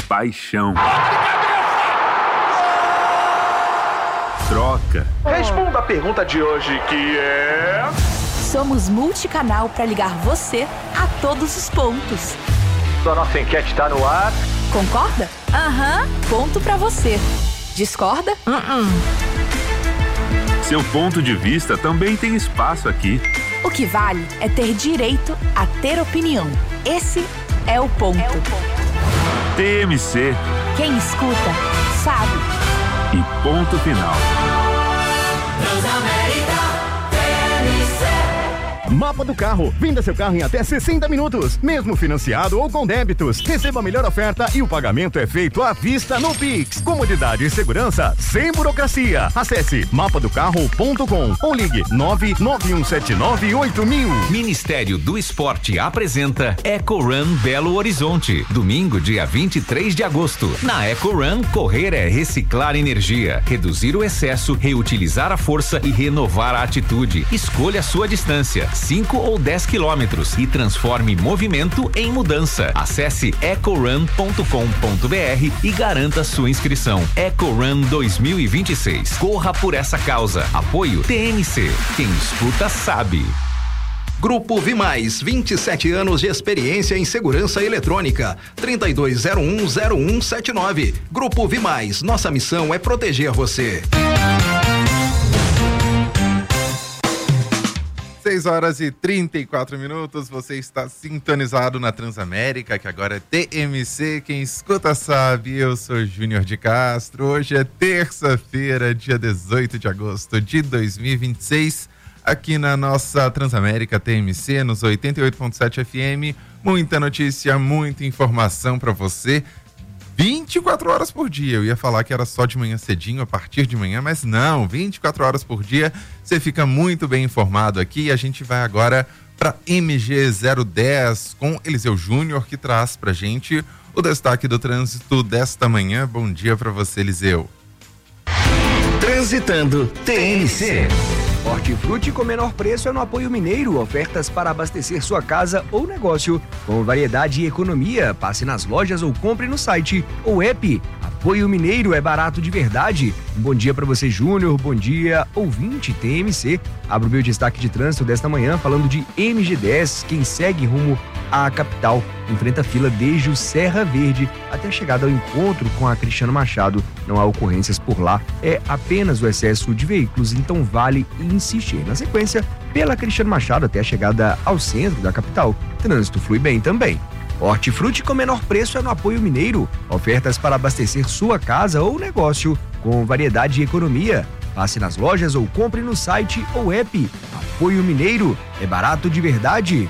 paixão. Troca. Responda a pergunta de hoje, que é... Somos multicanal para ligar você a todos os pontos. A nossa enquete está no ar. Concorda? Aham. Ponto para você. Discorda? Seu ponto de vista também tem espaço aqui. O que vale é ter direito a ter opinião. Esse é o ponto. TMC. Quem escuta, sabe. E ponto final. Mapa do Carro. Venda seu carro em até 60 minutos, mesmo financiado ou com débitos. Receba a melhor oferta e o pagamento é feito à vista no Pix. Comodidade e segurança sem burocracia. Acesse mapadocarro.com ou ligue 991798000. Ministério do Esporte apresenta Eco Run Belo Horizonte. Domingo, dia 23 de agosto. Na Eco Run, correr é reciclar energia, reduzir o excesso, reutilizar a força e renovar a atitude. Escolha a sua distância. 5 ou 10 quilômetros e transforme movimento em mudança. Acesse ecorun.com.br e garanta sua inscrição. EcoRun 2026. Corra por essa causa. Apoio TMC. Quem escuta sabe. Grupo Vimais, 27 anos de experiência em segurança eletrônica. 32010179. Grupo Vimais, nossa missão é proteger você. 6h34, você está sintonizado na Transamérica, que agora é TMC, quem escuta sabe, eu sou Júnior de Castro. Hoje é terça-feira, dia 18 de agosto de 2026, aqui na nossa Transamérica TMC, nos 88.7 FM, muita notícia, muita informação para você, 24 horas por dia. Eu ia falar que era só de manhã cedinho, a partir de manhã, mas não, 24 horas por dia, você fica muito bem informado aqui. E a gente vai agora para MG 010 com Eliseu Júnior, que traz pra gente o destaque do trânsito desta manhã. Bom dia para você, Eliseu. Transitando TMC. Hortifruti com menor preço é no Apoio Mineiro. Ofertas para abastecer sua casa ou negócio com variedade e economia. Passe nas lojas ou compre no site ou app. Apoio Mineiro é barato de verdade. Um bom dia para você, Júnior. Bom dia, ouvinte TMC. Abro o meu destaque de trânsito desta manhã falando de MG10. Quem segue rumo à capital enfrenta fila desde o Serra Verde até a chegada ao encontro com a Cristiano Machado. Não há ocorrências por lá, é apenas o excesso de veículos, então vale insistir. Na sequência, pela Cristiano Machado até a chegada ao centro da capital, trânsito flui bem também. Hortifruti com menor preço é no Apoio Mineiro. Ofertas para abastecer sua casa ou negócio com variedade e economia. Passe nas lojas ou compre no site ou app. Apoio Mineiro é barato de verdade.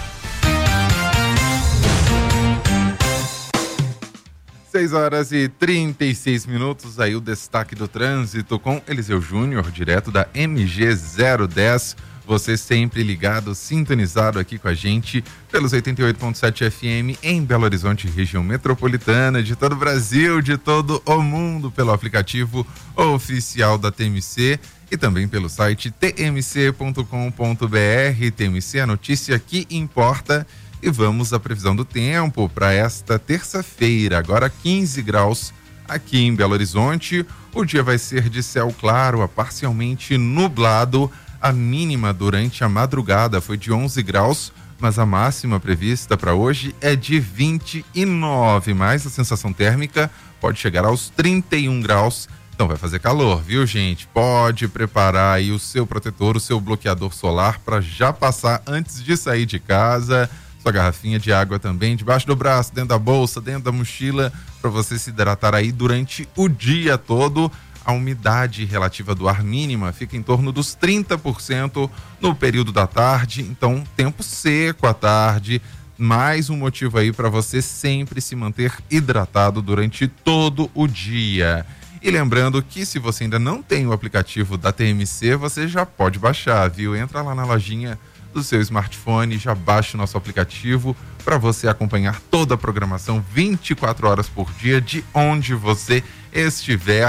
6h36, aí o destaque do trânsito com Eliseu Júnior, direto da MG 010. Você sempre ligado, sintonizado aqui com a gente pelos 88.7 FM em Belo Horizonte, região metropolitana, de todo o Brasil, de todo o mundo, pelo aplicativo oficial da TMC e também pelo site tmc.com.br. TMC, a notícia que importa. E vamos à previsão do tempo para esta terça-feira, agora 15 graus aqui em Belo Horizonte. O dia vai ser de céu claro a parcialmente nublado. A mínima durante a madrugada foi de 11 graus, mas a máxima prevista para hoje é de 29, mas a sensação térmica pode chegar aos 31 graus. Então vai fazer calor, viu, gente? Pode preparar aí o seu protetor, o seu bloqueador solar para já passar antes de sair de casa. Sua garrafinha de água também debaixo do braço, dentro da bolsa, dentro da mochila, para você se hidratar aí durante o dia todo. A umidade relativa do ar mínima fica em torno dos 30% no período da tarde, então tempo seco à tarde, mais um motivo aí para você sempre se manter hidratado durante todo o dia. E lembrando que se você ainda não tem o aplicativo da TMC, você já pode baixar, viu? Entra lá na lojinha do seu smartphone, já baixa o nosso aplicativo para você acompanhar toda a programação 24 horas por dia de onde você estiver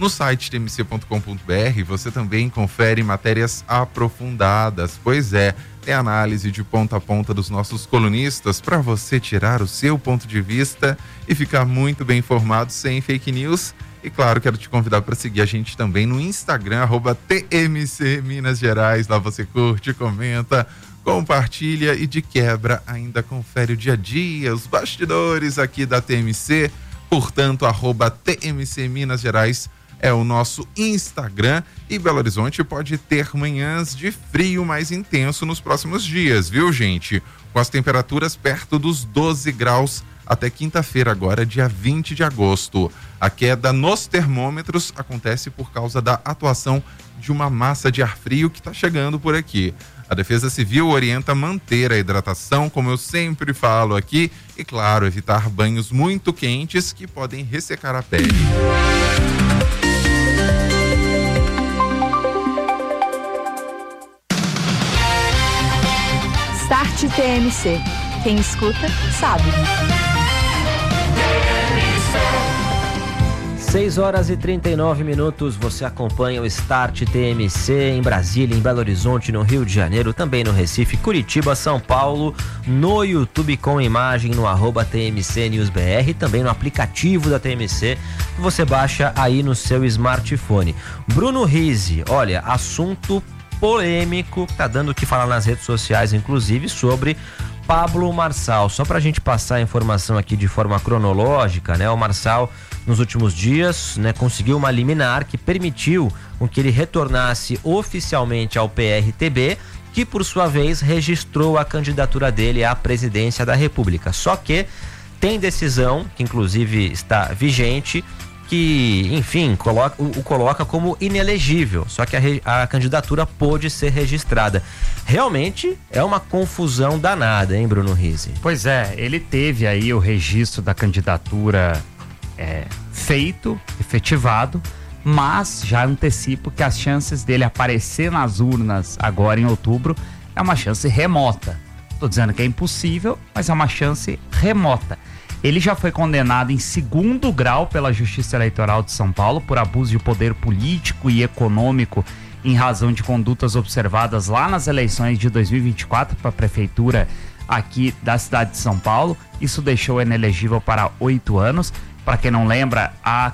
No site tmc.com.br você também confere matérias aprofundadas. Pois é, tem análise de ponta a ponta dos nossos colunistas para você tirar o seu ponto de vista e ficar muito bem informado sem fake news. E claro, quero te convidar para seguir a gente também no Instagram, @TMC Minas Gerais. Lá você curte, comenta, compartilha e de quebra ainda confere o dia a dia, os bastidores aqui da TMC. Portanto, @TMC Minas Gerais é o nosso Instagram. E Belo Horizonte pode ter manhãs de frio mais intenso nos próximos dias, viu, gente? Com as temperaturas perto dos 12 graus até quinta-feira, agora, dia 20 de agosto. A queda nos termômetros acontece por causa da atuação de uma massa de ar frio que está chegando por aqui. A Defesa Civil orienta manter a hidratação, como eu sempre falo aqui, e, claro, evitar banhos muito quentes que podem ressecar a pele. Start TMC. Quem escuta, sabe. 6h39, você acompanha o Start TMC em Brasília, em Belo Horizonte, no Rio de Janeiro, também no Recife, Curitiba, São Paulo, no YouTube com imagem no @TMC News BR, também no aplicativo da TMC, que você baixa aí no seu smartphone. Bruno Rizzi, olha, assunto polêmico, tá dando o que falar nas redes sociais, inclusive, sobre Pablo Marçal. Só pra gente passar a informação aqui de forma cronológica, né? O Marçal, nos últimos dias, né, conseguiu uma liminar que permitiu com que ele retornasse oficialmente ao PRTB, que por sua vez registrou a candidatura dele à presidência da República. Só que tem decisão, que inclusive está vigente, que, enfim, o coloca como inelegível, só que a candidatura pôde ser registrada. Realmente é uma confusão danada, hein, Bruno Rizzi? Pois é, ele teve aí o registro da candidatura feito, efetivado, mas já antecipo que as chances dele aparecer nas urnas agora em outubro é uma chance remota. Tô dizendo que é impossível, mas é uma chance remota. Ele já foi condenado em 2º grau pela Justiça Eleitoral de São Paulo por abuso de poder político e econômico em razão de condutas observadas lá nas eleições de 2024 para a prefeitura aqui da cidade de São Paulo. Isso deixou inelegível para 8 anos. Para quem não lembra, a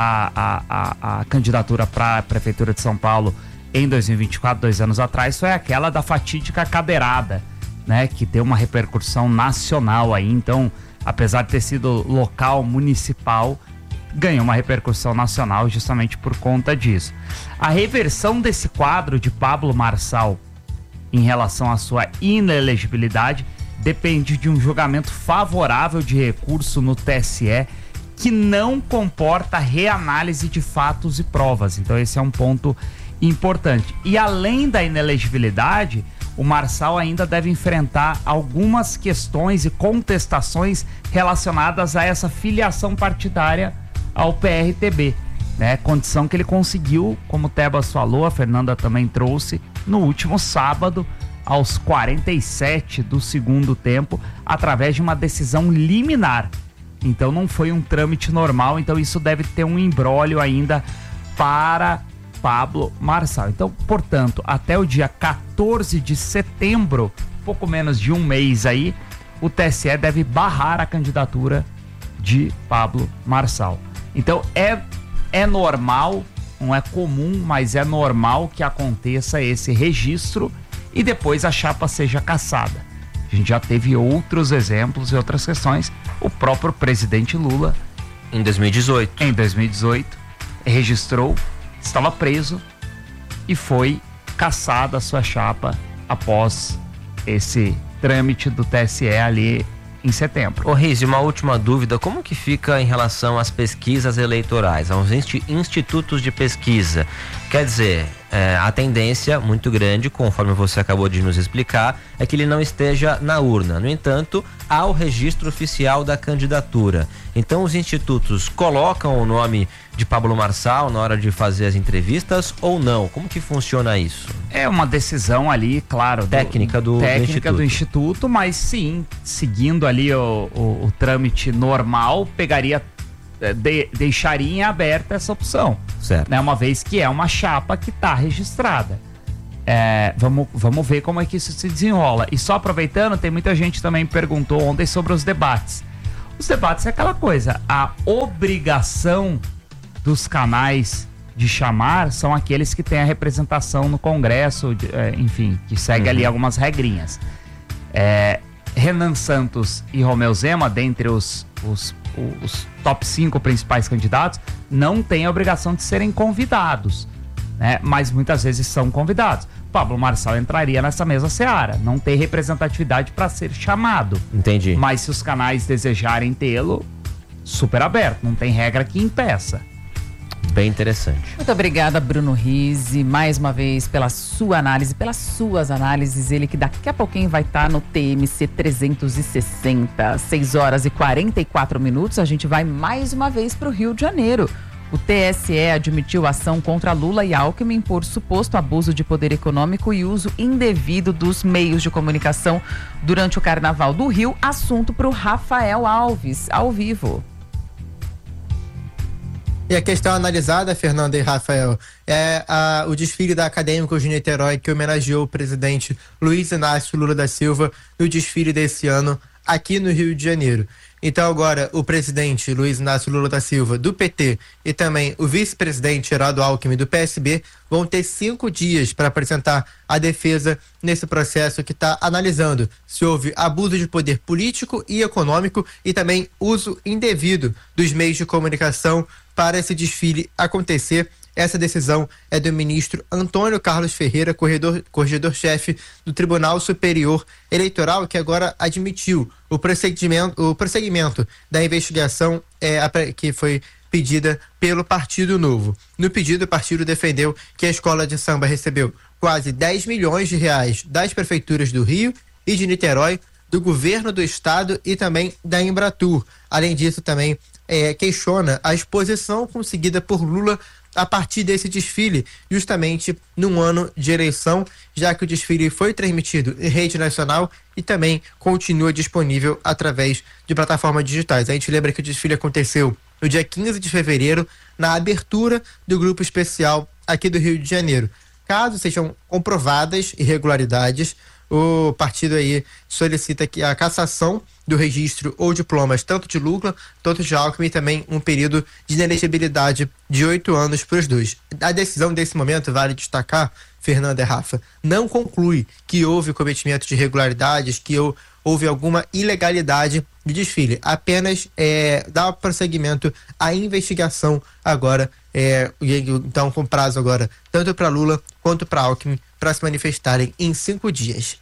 candidatura para a prefeitura de São Paulo em 2024, 2 anos atrás, foi aquela da fatídica cadeirada, né, que deu uma repercussão nacional aí. Então, apesar de ter sido local, municipal, ganhou uma repercussão nacional justamente por conta disso. A reversão desse quadro de Pablo Marçal em relação à sua inelegibilidade depende de um julgamento favorável de recurso no TSE que não comporta reanálise de fatos e provas. Então esse é um ponto importante. E além da inelegibilidade, o Marçal ainda deve enfrentar algumas questões e contestações relacionadas a essa filiação partidária ao PRTB, né? Condição que ele conseguiu, como o Tebas falou, a Fernanda também trouxe, no último sábado, aos 47 do segundo tempo, através de uma decisão liminar. Então não foi um trâmite normal, então isso deve ter um imbróglio ainda para Pablo Marçal. Então, portanto, até o dia 14 de setembro, pouco menos de um mês aí, o TSE deve barrar a candidatura de Pablo Marçal. Então é normal, não é comum, mas é normal que aconteça esse registro e depois a chapa seja cassada. A gente já teve outros exemplos e outras questões. O próprio presidente Lula, em 2018, registrou, estava preso e foi cassada a sua chapa após esse trâmite do TSE ali em setembro. Ô Rizzi, uma última dúvida, como que fica em relação às pesquisas eleitorais, aos institutos de pesquisa? Quer dizer, a tendência muito grande, conforme você acabou de nos explicar, é que ele não esteja na urna. No entanto, há o registro oficial da candidatura. Então os institutos colocam o nome de Pablo Marçal na hora de fazer as entrevistas ou não? Como que funciona isso? É uma decisão ali, claro, técnica do instituto, mas sim, seguindo ali o trâmite normal, deixaria em aberta essa opção. certo, né? Uma vez que é uma chapa que está registrada. Vamos ver como é que isso se desenrola. E só aproveitando, tem muita gente também que perguntou ontem sobre os debates. Os debates é aquela coisa, a obrigação dos canais de chamar são aqueles que têm a representação no Congresso, enfim, que segue ali algumas regrinhas. Renan Santos e Romeu Zema, dentre os top 5 principais candidatos, não têm a obrigação de serem convidados, né? Mas muitas vezes são convidados. Pablo Marçal entraria nessa mesma seara, não tem representatividade para ser chamado. Entendi. Mas se os canais desejarem tê-lo, super aberto, não tem regra que impeça. Bem interessante. Muito obrigada, Bruno Rizzi, mais uma vez pela sua análise, pelas suas análises. Ele que daqui a pouquinho vai estar no TMC 360, 6 horas e 44 minutos. A gente vai mais uma vez para o Rio de Janeiro. O TSE admitiu ação contra Lula e Alckmin por suposto abuso de poder econômico e uso indevido dos meios de comunicação durante o Carnaval do Rio. Assunto para o Rafael Alves, ao vivo. E a questão analisada, Fernanda e Rafael, é o desfile da Acadêmicos de Niterói, que homenageou o presidente Luiz Inácio Lula da Silva no desfile desse ano aqui no Rio de Janeiro. Então agora o presidente Luiz Inácio Lula da Silva, do PT, e também o vice-presidente Geraldo Alckmin, do PSB, vão ter 5 dias para apresentar a defesa nesse processo que está analisando se houve abuso de poder político e econômico e também uso indevido dos meios de comunicação para esse desfile acontecer. Essa decisão é do ministro Antônio Carlos Ferreira, corregedor-chefe do Tribunal Superior Eleitoral, que agora admitiu o prosseguimento da investigação que foi pedida pelo Partido Novo. No pedido, o partido defendeu que a escola de samba recebeu quase 10 milhões de reais das prefeituras do Rio e de Niterói, do governo do estado e também da Embratur. Além disso, também questiona a exposição conseguida por Lula a partir desse desfile, justamente num ano de eleição, já que o desfile foi transmitido em rede nacional e também continua disponível através de plataformas digitais. A gente lembra que o desfile aconteceu no dia 15 de fevereiro, na abertura do grupo especial aqui do Rio de Janeiro. Caso sejam comprovadas irregularidades, o partido aí solicita que a cassação do registro ou diplomas tanto de Lula, tanto de Alckmin, e também um período de inelegibilidade de 8 anos para os dois. A decisão desse momento, vale destacar, Fernanda e Rafa, não conclui que houve cometimento de irregularidades, que houve alguma ilegalidade de desfile. Apenas dá prosseguimento à investigação agora, então com prazo agora, tanto para Lula quanto para Alckmin, para se manifestarem em 5 dias.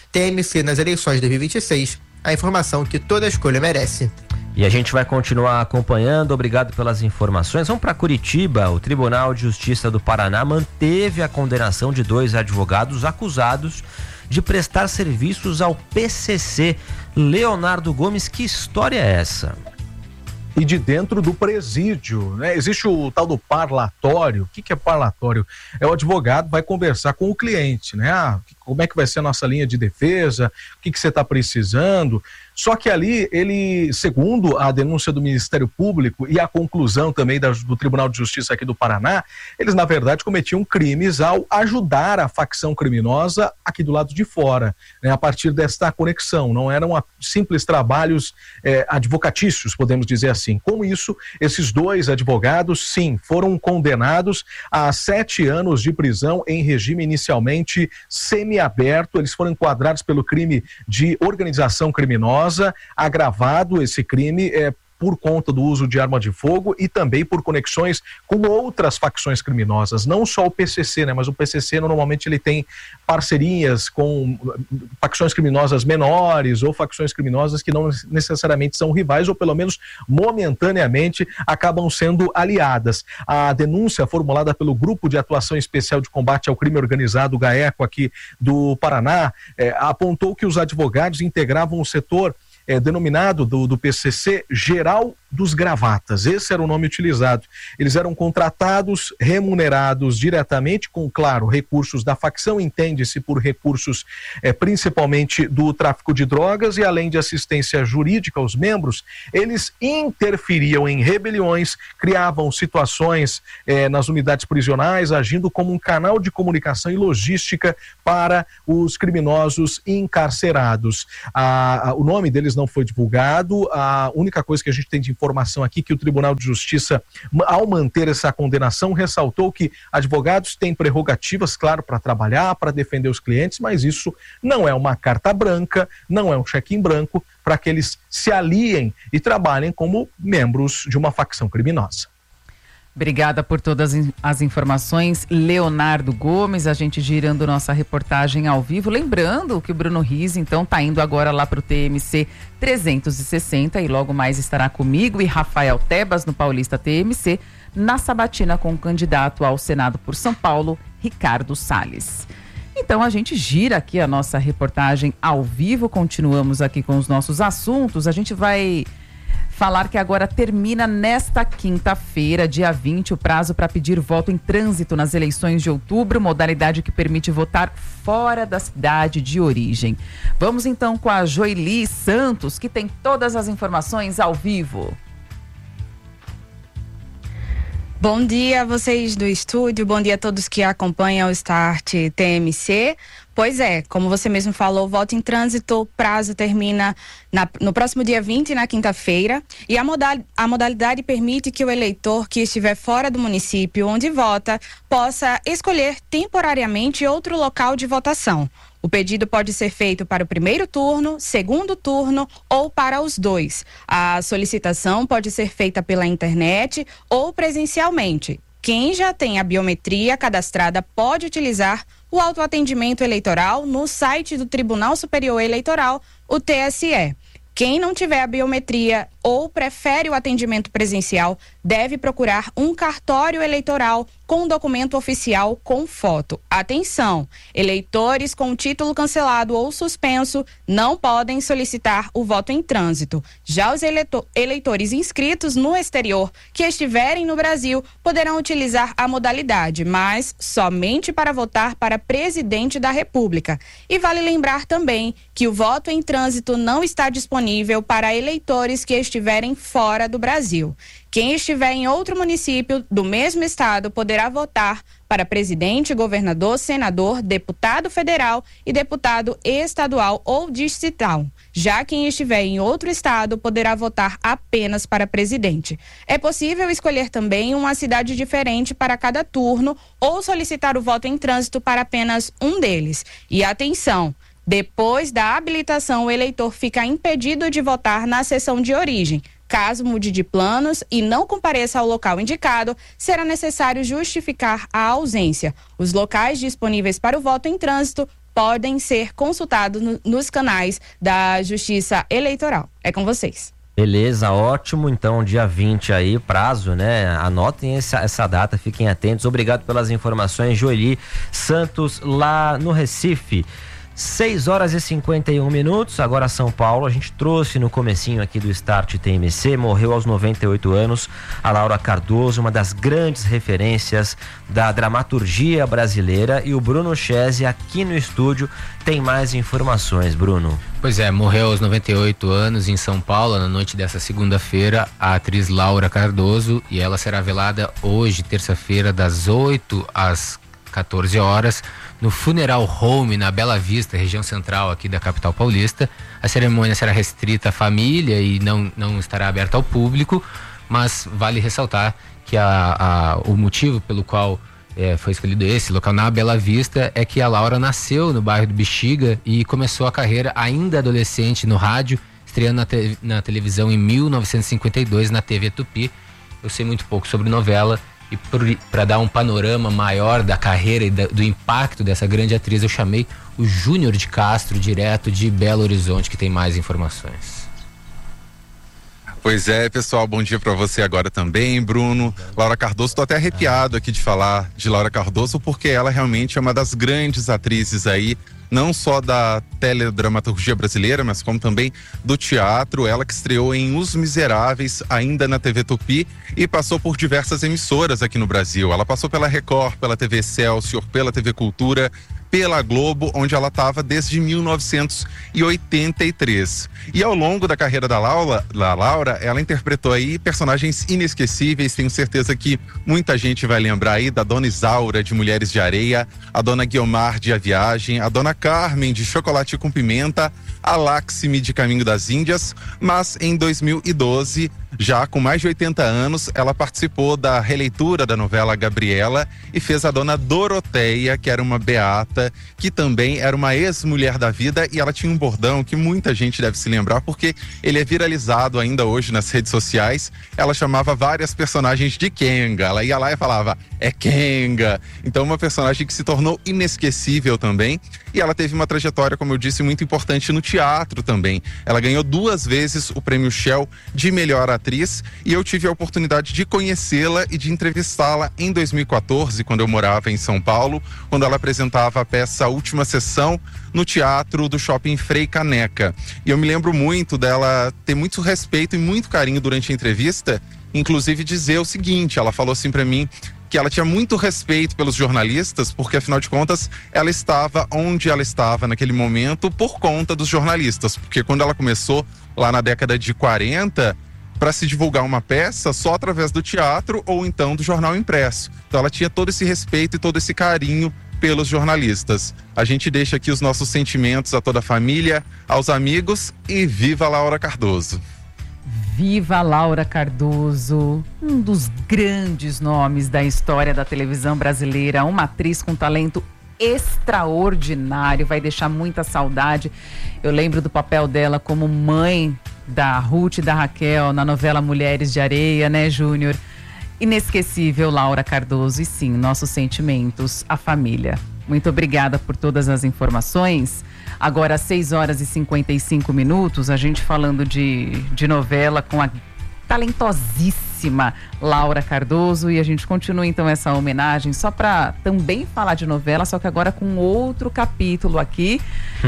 TMC nas eleições de 2026, a informação que toda escolha merece. E a gente vai continuar acompanhando. Obrigado pelas informações. Vamos para Curitiba. O Tribunal de Justiça do Paraná manteve a condenação de 2 advogados acusados de prestar serviços ao PCC. Leonardo Gomes, que história é essa? E de dentro do presídio, né? Existe o tal do parlatório. O que é parlatório? É o advogado vai conversar com o cliente, né? Como é que vai ser a nossa linha de defesa? O que você está precisando? Só que ali, ele, segundo a denúncia do Ministério Público e a conclusão também do Tribunal de Justiça aqui do Paraná, eles, na verdade, cometiam crimes ao ajudar a facção criminosa aqui do lado de fora, né, a partir desta conexão. Não eram simples trabalhos advocatícios, podemos dizer assim. Com isso, esses 2 advogados, sim, foram condenados a 7 anos de prisão em regime inicialmente semiaberto. Eles foram enquadrados pelo crime de organização criminosa, agravado esse crime por conta do uso de arma de fogo e também por conexões com outras facções criminosas, não só o PCC, né, mas o PCC normalmente ele tem parcerias com facções criminosas menores ou facções criminosas que não necessariamente são rivais ou pelo menos momentaneamente acabam sendo aliadas. A denúncia formulada pelo Grupo de Atuação Especial de Combate ao Crime Organizado, GAECO, aqui do Paraná, apontou que os advogados integravam o setor denominado do PCC Geral dos gravatas. Esse era o nome utilizado. Eles eram contratados, remunerados diretamente com, claro, recursos da facção, entende-se por recursos principalmente do tráfico de drogas, e além de assistência jurídica aos membros, eles interferiam em rebeliões, criavam situações nas unidades prisionais, agindo como um canal de comunicação e logística para os criminosos encarcerados. O nome deles não foi divulgado. A única coisa que a gente tem de informação aqui é que o Tribunal de Justiça, ao manter essa condenação, ressaltou que advogados têm prerrogativas, claro, para trabalhar, para defender os clientes, mas isso não é uma carta branca, não é um cheque em branco para que eles se aliem e trabalhem como membros de uma facção criminosa. Obrigada por todas as informações, Leonardo Gomes. A gente girando nossa reportagem ao vivo. Lembrando que o Bruno Riz, então, está indo agora lá para o TMC 360 e logo mais estará comigo e Rafael Tebas no Paulista TMC, na sabatina com o candidato ao Senado por São Paulo, Ricardo Salles. Então a gente gira aqui a nossa reportagem ao vivo, continuamos aqui com os nossos assuntos. A gente vai falar que agora termina nesta quinta-feira, dia 20, o prazo para pedir voto em trânsito nas eleições de outubro, modalidade que permite votar fora da cidade de origem. Vamos então com a Joeli Santos, que tem todas as informações ao vivo. Bom dia a vocês do estúdio, bom dia a todos que acompanham o Start TMC. Pois é, como você mesmo falou, voto em trânsito, prazo termina no próximo dia 20, na quinta-feira, e a modalidade permite que o eleitor que estiver fora do município onde vota possa escolher temporariamente outro local de votação. O pedido pode ser feito para o primeiro turno, segundo turno ou para os dois. A solicitação pode ser feita pela internet ou presencialmente. Quem já tem a biometria cadastrada pode utilizar o autoatendimento eleitoral no site do Tribunal Superior Eleitoral, o TSE. Quem não tiver a biometria ou prefere o atendimento presencial deve procurar um cartório eleitoral com documento oficial com foto. Atenção! Eleitores com título cancelado ou suspenso não podem solicitar o voto em trânsito. Já os eleitores inscritos no exterior que estiverem no Brasil poderão utilizar a modalidade, mas somente para votar para presidente da República. E vale lembrar também que o voto em trânsito não está disponível para eleitores que estiverem fora do Brasil. Quem estiver em outro município do mesmo estado poderá votar para presidente, governador, senador, deputado federal e deputado estadual ou distrital. Já quem estiver em outro estado poderá votar apenas para presidente. É possível escolher também uma cidade diferente para cada turno ou solicitar o voto em trânsito para apenas um deles. E atenção! Depois da habilitação, o eleitor fica impedido de votar na seção de origem. Caso mude de planos e não compareça ao local indicado, será necessário justificar a ausência. Os locais disponíveis para o voto em trânsito podem ser consultados nos canais da Justiça Eleitoral. É com vocês. Beleza, ótimo. Então, dia 20 aí, prazo, né? Anotem essa data, fiquem atentos. Obrigado pelas informações, Joeli Santos, lá no Recife. 6h51, agora São Paulo. A gente trouxe no comecinho aqui do Start TMC, morreu aos 98 anos a Laura Cardoso, uma das grandes referências da dramaturgia brasileira, e o Bruno Chese aqui no estúdio tem mais informações. Bruno. Pois é, morreu aos 98 anos em São Paulo, na noite dessa segunda-feira, a atriz Laura Cardoso, e ela será velada hoje, terça-feira, das 8 às 14 horas, no Funeral Home, na Bela Vista, região central aqui da capital paulista. A cerimônia será restrita à família e não estará aberta ao público, mas vale ressaltar que o motivo pelo qual foi escolhido esse local na Bela Vista é que a Laura nasceu no bairro do Bexiga e começou a carreira ainda adolescente no rádio, estreando na televisão em 1952 na TV Tupi. Eu sei muito pouco sobre novela, e para dar um panorama maior da carreira e do impacto dessa grande atriz, eu chamei o Júnior de Castro, direto de Belo Horizonte, que tem mais informações. Pois é, pessoal, bom dia para você agora também, Bruno. Laura Cardoso, tô até arrepiado aqui de falar de Laura Cardoso, porque ela realmente é uma das grandes atrizes aí não só da teledramaturgia brasileira, mas como também do teatro. Ela que estreou em Os Miseráveis, ainda na TV Tupi, e passou por diversas emissoras aqui no Brasil. Ela passou pela Record, pela TV Excelsior, pela TV Cultura, pela Globo, onde ela estava desde 1983. E ao longo da carreira da Laura, ela interpretou aí personagens inesquecíveis. Tenho certeza que muita gente vai lembrar aí da Dona Isaura de Mulheres de Areia, a Dona Guiomar de A Viagem, a Dona Carmen de Chocolate com Pimenta, a Láxime de Caminho das Índias. Mas em 2012, já com mais de 80 anos, ela participou da releitura da novela Gabriela e fez a Dona Doroteia, que era uma beata, que também era uma ex-mulher da vida, e ela tinha um bordão que muita gente deve se lembrar, porque ele é viralizado ainda hoje nas redes sociais. Ela chamava várias personagens de Kenga. Ela ia lá e falava, é Kenga. Então uma personagem que se tornou inesquecível também. E ela teve uma trajetória, como eu disse, muito importante no teatro também. Ela ganhou 2 vezes o Prêmio Shell de melhor atriz, e eu tive a oportunidade de conhecê-la e de entrevistá-la em 2014, quando eu morava em São Paulo, quando ela apresentava a peça Última Sessão no Teatro do Shopping Frei Caneca. E eu me lembro muito dela ter muito respeito e muito carinho durante a entrevista, inclusive dizer o seguinte: ela falou assim pra mim que ela tinha muito respeito pelos jornalistas, porque afinal de contas ela estava onde ela estava naquele momento por conta dos jornalistas, porque quando ela começou lá na década de 40, para se divulgar uma peça só através do teatro ou então do jornal impresso. Então ela tinha todo esse respeito e todo esse carinho pelos jornalistas. A gente deixa aqui os nossos sentimentos a toda a família, aos amigos, e viva Laura Cardoso. Viva Laura Cardoso, um dos grandes nomes da história da televisão brasileira, uma atriz com talento extraordinário, vai deixar muita saudade. Eu lembro do papel dela como mãe da Ruth e da Raquel na novela Mulheres de Areia, né, Júnior? Inesquecível, Laura Cardoso, e sim, nossos sentimentos à família. Muito obrigada por todas as informações. Agora, às 6h55, a gente falando de novela com a talentosíssima Laura Cardoso, e a gente continua então essa homenagem só para também falar de novela, só que agora com outro capítulo aqui,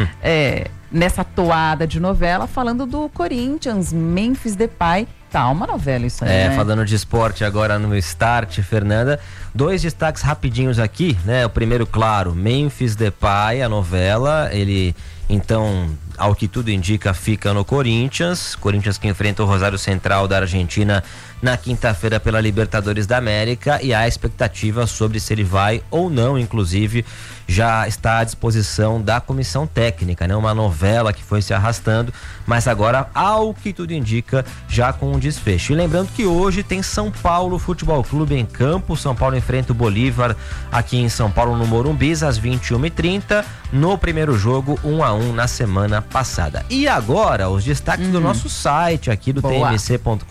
nessa toada de novela, falando do Corinthians, Memphis Depay. Tá uma novela isso aí, né? Falando de esporte agora no Start, Fernanda, 2 destaques rapidinhos aqui, né? O primeiro, claro, Memphis Depay, a novela, ele então, ao que tudo indica, fica no Corinthians que enfrenta o Rosário Central da Argentina na quinta-feira pela Libertadores da América, e há expectativa sobre se ele vai ou não, inclusive já está à disposição da comissão técnica, né? Uma novela que foi se arrastando, mas agora, ao que tudo indica, já com um desfecho. E lembrando que hoje tem São Paulo Futebol Clube em campo. São Paulo enfrenta o Bolívar aqui em São Paulo, no Morumbi, às 21h30, no primeiro jogo 1-1 na semana passada. E agora, os destaques do nosso site aqui do tmc.com.br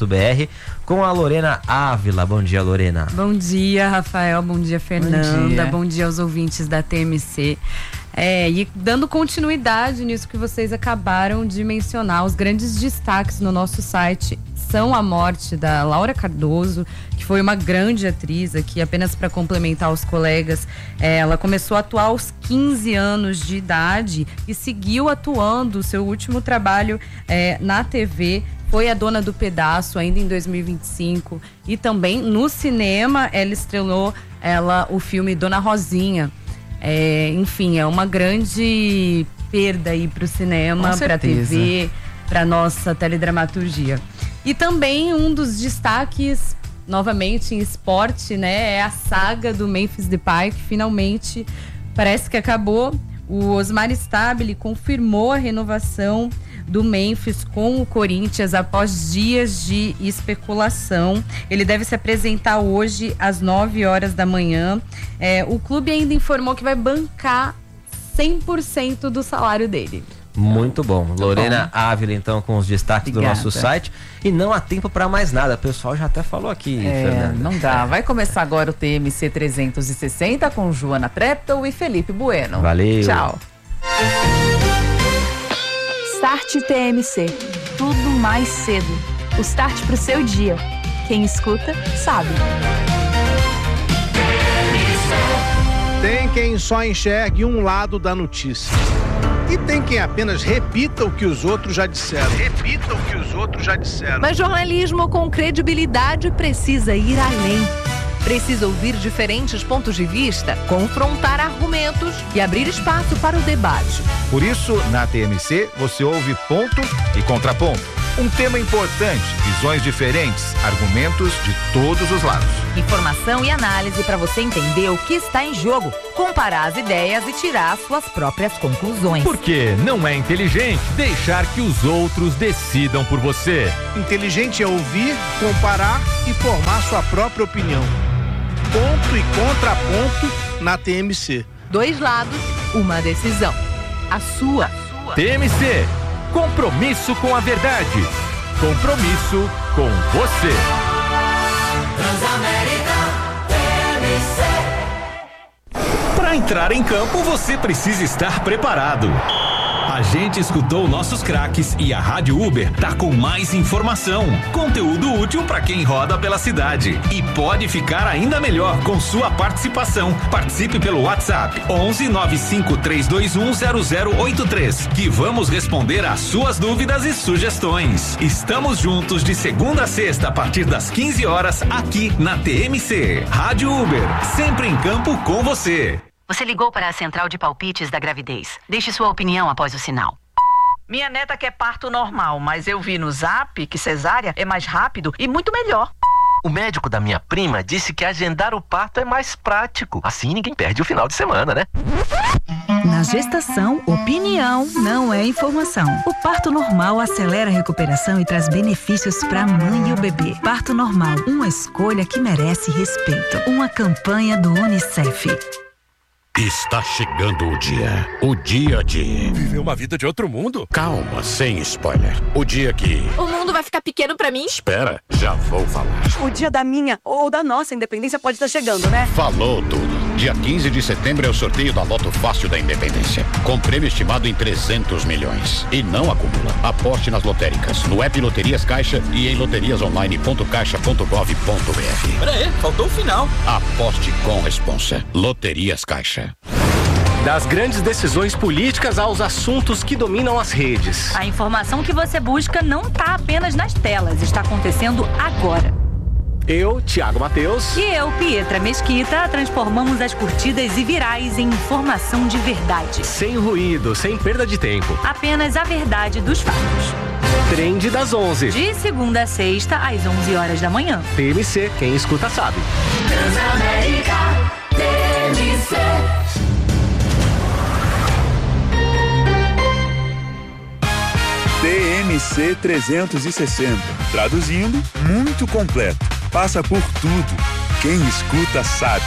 com a Lorena Ávila. Bom dia, Lorena. Bom dia, Rafael. Bom dia, Fernanda. Bom dia aos ouvintes da TMC. E dando continuidade nisso que vocês acabaram de mencionar, os grandes destaques no nosso site são a morte da Laura Cardoso, que foi uma grande atriz aqui, apenas para complementar os colegas. Ela começou a atuar aos 15 anos de idade e seguiu atuando. O seu último trabalho na TV foi A Dona do Pedaço, ainda em 2025. E também no cinema ela estrelou o filme Dona Rosinha. Enfim, é uma grande perda aí para o cinema, para a TV, para nossa teledramaturgia. E também um dos destaques, novamente em esporte, né, é a saga do Memphis Depay, que finalmente parece que acabou. O Osmar Stabile confirmou a renovação do Memphis com o Corinthians após dias de especulação. Ele deve se apresentar hoje às 9h da manhã. O clube ainda informou que vai bancar 100% do salário dele. Muito bom. Lorena Ávila, então, com os destaques do nosso site. E não há tempo para mais nada. O pessoal já até falou aqui, Fernanda. Não dá. Vai começar agora o TMC 360 com Joana Treptow e Felipe Bueno. Valeu. Tchau. Start TMC. Tudo mais cedo. O start pro seu dia. Quem escuta, sabe. Tem quem só enxergue um lado da notícia. E tem quem apenas repita o que os outros já disseram. Mas jornalismo com credibilidade precisa ir além. Precisa ouvir diferentes pontos de vista, confrontar argumentos e abrir espaço para o debate. Por isso, na TMC, você ouve ponto e contraponto. Um tema importante, visões diferentes, argumentos de todos os lados. Informação e análise para você entender o que está em jogo, comparar as ideias e tirar suas próprias conclusões. Porque não é inteligente deixar que os outros decidam por você. Inteligente é ouvir, comparar e formar sua própria opinião. Ponto e contraponto na TMC. 2 lados, uma decisão. A sua. TMC. Compromisso com a verdade. Compromisso com você. Para entrar em campo, você precisa estar preparado. A gente escutou nossos craques e a Rádio Uber tá com mais informação, conteúdo útil para quem roda pela cidade e pode ficar ainda melhor com sua participação. Participe pelo WhatsApp 11 95 321 0083 que vamos responder às suas dúvidas e sugestões. Estamos juntos de segunda a sexta a partir das 15 horas aqui na TMC. Rádio Uber, sempre em campo com você. Você ligou para a central de palpites da gravidez. Deixe sua opinião após o sinal. Minha neta quer parto normal, mas eu vi no Zap que cesárea é mais rápido e muito melhor. O médico da minha prima disse que agendar o parto é mais prático. Assim ninguém perde o final de semana, né? Na gestação, opinião não é informação. O parto normal acelera a recuperação e traz benefícios para a mãe e o bebê. Parto normal, uma escolha que merece respeito. Uma campanha do UNICEF. Está chegando o dia de... Viver uma vida de outro mundo? Calma, sem spoiler. O dia que... O mundo vai ficar pequeno pra mim? Espera, já vou falar. O dia da minha ou da nossa independência pode estar chegando, né? Falou tudo. Dia 15 de setembro é o sorteio da Loto Fácil da Independência. Com prêmio estimado em 300 milhões. E não acumula. Aposte nas lotéricas, no app Loterias Caixa e em loteriasonline.caixa.gov.br. Peraí, faltou o final. Aposte com responsa. Loterias Caixa. Das grandes decisões políticas aos assuntos que dominam as redes. A informação que você busca não está apenas nas telas, está acontecendo agora. Eu, Thiago Mateus. E eu, Pietra Mesquita, transformamos as curtidas e virais em informação de verdade. Sem ruído, sem perda de tempo. Apenas a verdade dos fatos. Trend das 11. De segunda a sexta, às 11 horas da manhã. TMC, quem escuta sabe. Transamérica, TMC. TMC 360. Traduzindo, muito completo. Passa por tudo. Quem escuta sabe.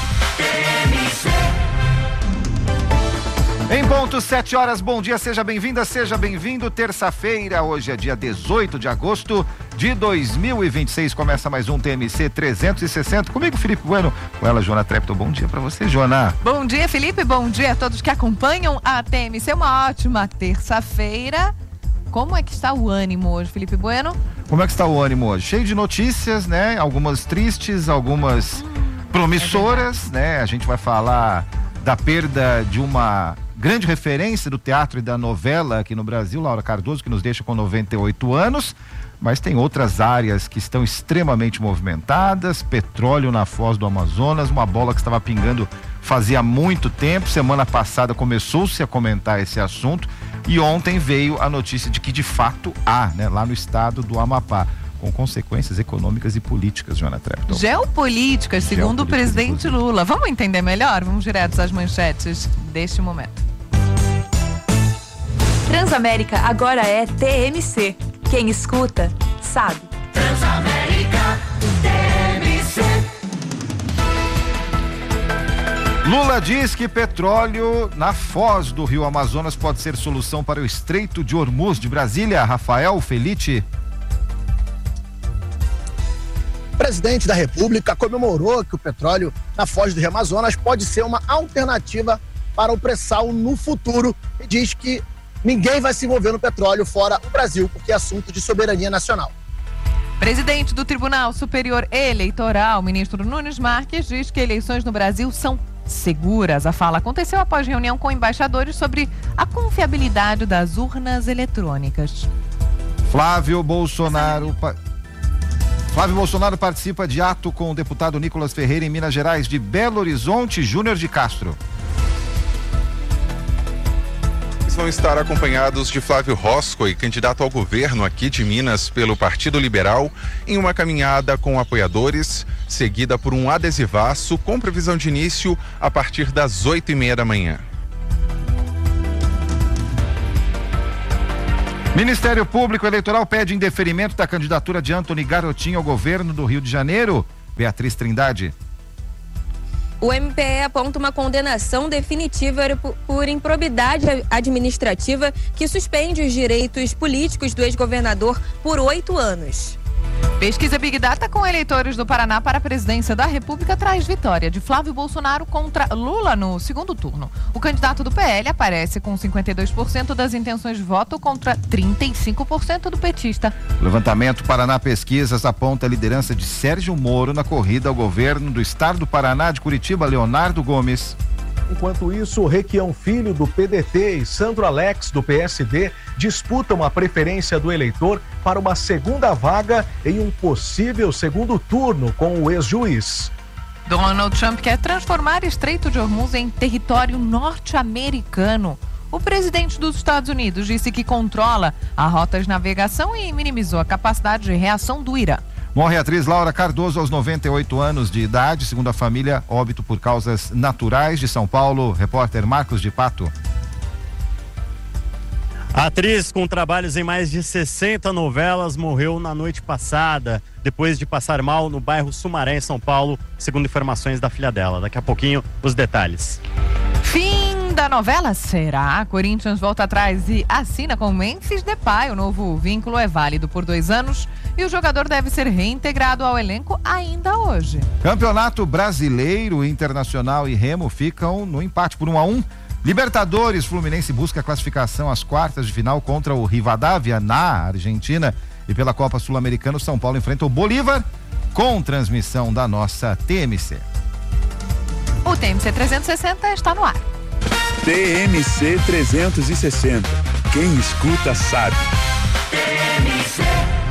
Em ponto, 7 horas, bom dia, seja bem-vinda, seja bem-vindo. Terça-feira, hoje é dia 18 de agosto de 2026. Começa mais um TMC 360. Comigo, Felipe Bueno. Com ela, Joana Trepton. Bom dia pra você, Joana. Bom dia, Felipe. Bom dia a todos que acompanham a TMC. Uma ótima terça-feira. Como é que está o ânimo hoje, Felipe Bueno? Como é que está o ânimo hoje? Cheio de notícias, né? Algumas tristes, algumas promissoras, né? A gente vai falar da perda de uma grande referência do teatro e da novela aqui no Brasil, Laura Cardoso, que nos deixa com 98 anos. Mas tem outras áreas que estão extremamente movimentadas. Petróleo na Foz do Amazonas, uma bola que estava pingando fazia muito tempo. Semana passada começou-se a comentar esse assunto. E ontem veio a notícia de que de fato há, né, lá no estado do Amapá, com consequências econômicas e políticas, Joana Trepton. Geopolíticas, segundo o presidente Lula. Vamos entender melhor? Vamos direto às manchetes deste momento. Transamérica agora é TMC. Quem escuta, sabe. Transamérica, TMC. Lula diz que petróleo na foz do Rio Amazonas pode ser solução para o Estreito de Hormuz. De Brasília, Rafael Felice. O presidente da República comemorou que o petróleo na foz do Rio Amazonas pode ser uma alternativa para o pré-sal no futuro e diz que ninguém vai se envolver no petróleo fora o Brasil, porque é assunto de soberania nacional. Presidente do Tribunal Superior Eleitoral, ministro Nunes Marques, diz que eleições no Brasil são seguras. A fala aconteceu após reunião com embaixadores sobre a confiabilidade das urnas eletrônicas. Flávio Bolsonaro participa de ato com o deputado Nicolas Ferreira em Minas Gerais, de Belo Horizonte, Júnior de Castro. Eles vão estar acompanhados de Flávio Roscoe, candidato ao governo aqui de Minas pelo Partido Liberal, em uma caminhada com apoiadores, seguida por um adesivaço com previsão de início a partir das 8h30 da manhã. Ministério Público Eleitoral pede indeferimento da candidatura de Antony Garotinho ao governo do Rio de Janeiro. Beatriz Trindade. O MPE aponta uma condenação definitiva por improbidade administrativa que suspende os direitos políticos do ex-governador por 8 anos. Pesquisa Big Data com eleitores do Paraná para a presidência da República traz vitória de Flávio Bolsonaro contra Lula no segundo turno. O candidato do PL aparece com 52% das intenções de voto contra 35% do petista. O levantamento Paraná Pesquisas aponta a liderança de Sérgio Moro na corrida ao governo do estado do Paraná de Curitiba, Leonardo Gomes. Enquanto isso, Requião Filho, do PDT, e Sandro Alex, do PSD, disputam a preferência do eleitor para uma segunda vaga em um possível segundo turno com o ex-juiz. Donald Trump quer transformar Estreito de Hormuz em território norte-americano. O presidente dos Estados Unidos disse que controla a rota de navegação e minimizou a capacidade de reação do Irã. Morre a atriz Laura Cardoso aos 98 anos de idade, segundo a família, óbito por causas naturais. De São Paulo, repórter Marcos de Pato. A atriz, com trabalhos em mais de 60 novelas, morreu na noite passada, depois de passar mal no bairro Sumaré, em São Paulo, segundo informações da filha dela. Daqui a pouquinho, os detalhes. Fim da novela? Será? Corinthians volta atrás e assina com Memphis Depay. O novo vínculo é válido por 2 anos e o jogador deve ser reintegrado ao elenco ainda hoje. Campeonato Brasileiro, Internacional e Remo ficam no empate por 1-1. Libertadores, Fluminense busca a classificação às quartas de final contra o Rivadavia na Argentina. E pela Copa Sul-Americana, o São Paulo enfrenta o Bolívar com transmissão da nossa TMC. O TMC 360 está no ar. TMC 360. Quem escuta sabe. TMC.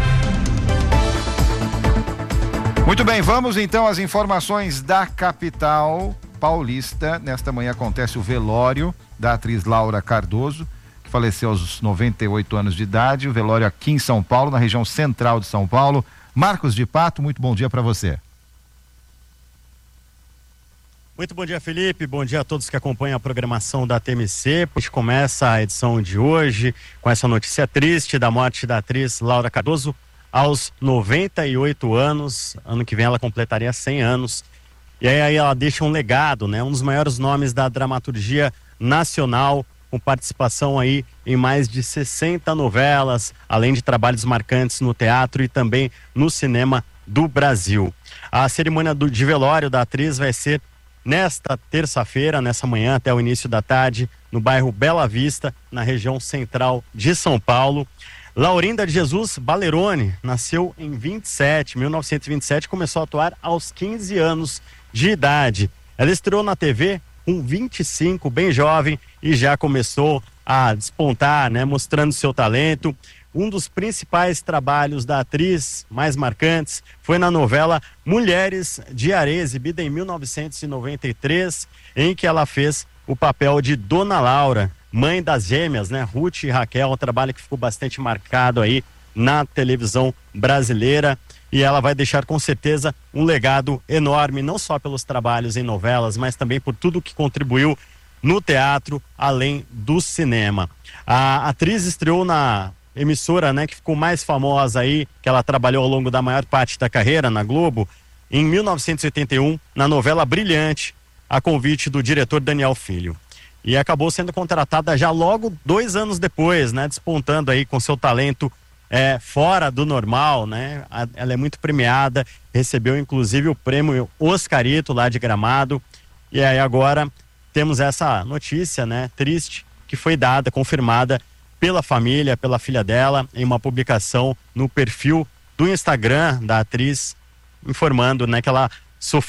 Muito bem, vamos então às informações da capital paulista. Nesta manhã acontece o velório da atriz Laura Cardoso, que faleceu aos 98 anos de idade. O velório aqui em São Paulo, na região central de São Paulo. Marcos de Pato, muito bom dia para você. Muito bom dia, Felipe. Bom dia a todos que acompanham a programação da TMC. A gente começa a edição de hoje com essa notícia triste da morte da atriz Laura Cardoso aos 98 anos. Ano que vem ela completaria 100 anos. E aí ela deixa um legado, né? Um dos maiores nomes da dramaturgia nacional, com participação aí em mais de 60 novelas, além de trabalhos marcantes no teatro e também no cinema do Brasil. A cerimônia de velório da atriz vai ser nesta terça-feira, nessa manhã até o início da tarde, no bairro Bela Vista, na região central de São Paulo. Laurinda de Jesus Balerone nasceu em 1927, começou a atuar aos 15 anos de idade. Ela estreou na TV com 25, bem jovem, e já começou a despontar, né, mostrando seu talento. Um dos principais trabalhos da atriz, mais marcantes, foi na novela Mulheres de Areia, exibida em 1993, em que ela fez o papel de Dona Laura, mãe das gêmeas, né, Ruth e Raquel, um trabalho que ficou bastante marcado aí na televisão brasileira. E ela vai deixar com certeza um legado enorme, não só pelos trabalhos em novelas, mas também por tudo que contribuiu no teatro, além do cinema. A atriz estreou na emissora, né, que ficou mais famosa aí, que ela trabalhou ao longo da maior parte da carreira na Globo, em 1981, na novela Brilhante, a convite do diretor Daniel Filho. E acabou sendo contratada já logo 2 anos depois, né, despontando aí com seu talento fora do normal, né? Ela é muito premiada, recebeu inclusive o prêmio Oscarito lá de Gramado. E aí agora temos essa notícia, né, triste, que foi dada, confirmada pela família, pela filha dela, em uma publicação no perfil do Instagram da atriz, informando, né, que ela sofreu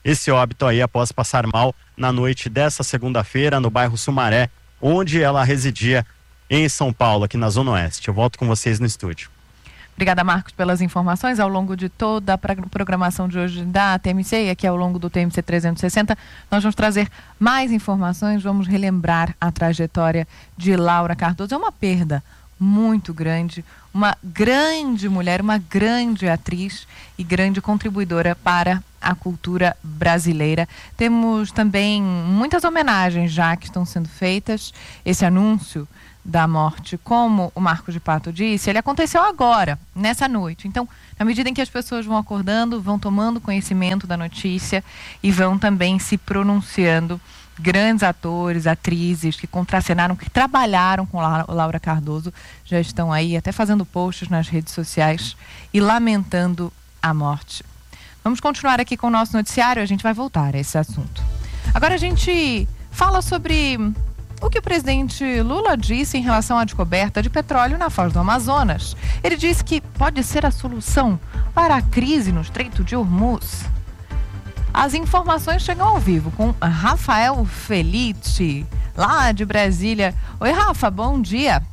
esse óbito aí após passar mal na noite dessa segunda-feira no bairro Sumaré, onde ela residia em São Paulo, aqui na Zona Oeste. Eu volto com vocês no estúdio. Obrigada, Marcos, pelas informações. Ao longo de toda a programação de hoje da TMC e aqui ao longo do TMC 360, nós vamos trazer mais informações, vamos relembrar a trajetória de Laura Cardoso. É uma perda muito grande, uma grande mulher, uma grande atriz e grande contribuidora para a cultura brasileira. Temos também muitas homenagens já que estão sendo feitas. Esse anúncio da morte, como o Marcos de Pato disse, ele aconteceu agora, nessa noite. Então, na medida em que as pessoas vão acordando, vão tomando conhecimento da notícia e vão também se pronunciando, grandes atores, atrizes que contracenaram, que trabalharam com Laura Cardoso, já estão aí até fazendo posts nas redes sociais e lamentando a morte. Vamos continuar aqui com o nosso noticiário, a gente vai voltar a esse assunto. Agora a gente fala sobre o que o presidente Lula disse em relação à descoberta de petróleo na Foz do Amazonas. Ele disse que pode ser a solução para a crise no Estreito de Hormuz. As informações chegam ao vivo com Rafael Felite, lá de Brasília. Oi, Rafa, bom dia.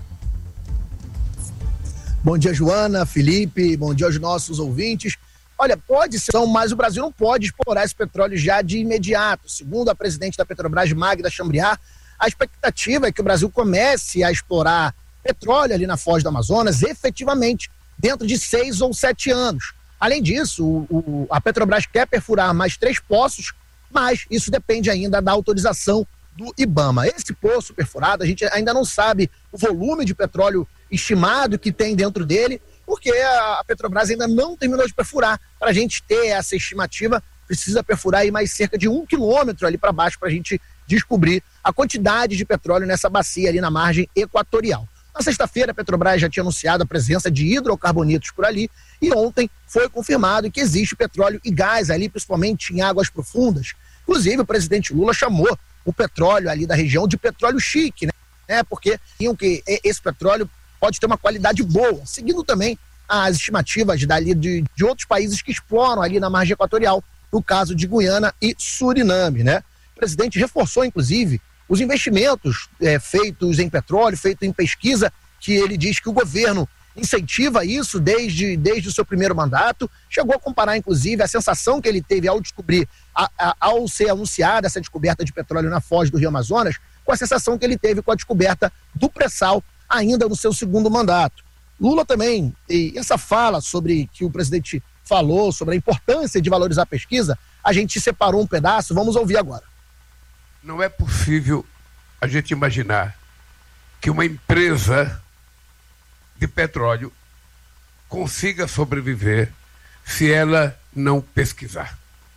Bom dia, Joana, Felipe, bom dia aos nossos ouvintes. Olha, pode ser, mas o Brasil não pode explorar esse petróleo já de imediato. Segundo a presidente da Petrobras, Magda Chambriard, a expectativa é que o Brasil comece a explorar petróleo ali na Foz do Amazonas efetivamente dentro de 6 ou 7 anos. Além disso, a Petrobras quer perfurar mais 3 poços, mas isso depende ainda da autorização do IBAMA. Esse poço perfurado, a gente ainda não sabe o volume de petróleo estimado que tem dentro dele, porque a Petrobras ainda não terminou de perfurar. Para a gente ter essa estimativa, precisa perfurar aí mais cerca de 1 quilômetro ali para baixo para a gente descobrir a quantidade de petróleo nessa bacia ali na margem equatorial. Na sexta-feira, a Petrobras já tinha anunciado a presença de hidrocarbonetos por ali e ontem foi confirmado que existe petróleo e gás ali, principalmente em águas profundas. Inclusive, o presidente Lula chamou o petróleo ali da região de petróleo chique, né? Porque que esse petróleo pode ter uma qualidade boa, seguindo também as estimativas dali de outros países que exploram ali na margem equatorial, no caso de Guiana e Suriname, né? O presidente reforçou, inclusive, os investimentos feitos em petróleo, feitos em pesquisa, que ele diz que o governo incentiva isso desde o seu primeiro mandato. Chegou a comparar, inclusive, a sensação que ele teve ao descobrir, ao ser anunciada essa descoberta de petróleo na Foz do Rio Amazonas, com a sensação que ele teve com a descoberta do pré-sal ainda no seu segundo mandato. Lula também, e essa fala sobre que o presidente falou sobre a importância de valorizar a pesquisa, a gente separou um pedaço, vamos ouvir agora. Não é possível a gente imaginar que uma empresa de petróleo consiga sobreviver se ela não pesquisar.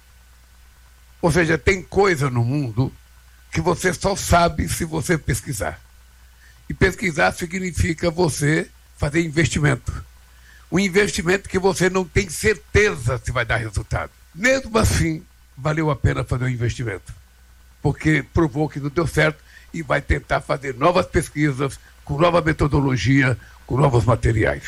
Ou seja, tem coisa no mundo que você só sabe se você pesquisar. E pesquisar significa você fazer investimento. Um investimento que você não tem certeza se vai dar resultado. Mesmo assim, valeu a pena fazer o investimento, porque provou que não deu certo e vai tentar fazer novas pesquisas, com nova metodologia, com novos materiais.